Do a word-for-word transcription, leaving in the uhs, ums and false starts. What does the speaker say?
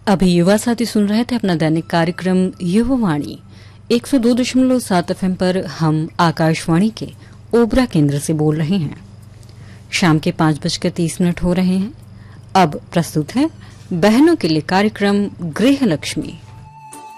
अभी युवा साथी सुन रहे थे अपना दैनिक कार्यक्रम युवावाणी एक सौ दो दशमलव सात एफ एम पर। हम आकाशवाणी के ओबरा केंद्र से बोल रहे हैं। शाम के पांच बजकर तीस मिनट हो रहे हैं। अब प्रस्तुत है बहनों के लिए कार्यक्रम गृह लक्ष्मी।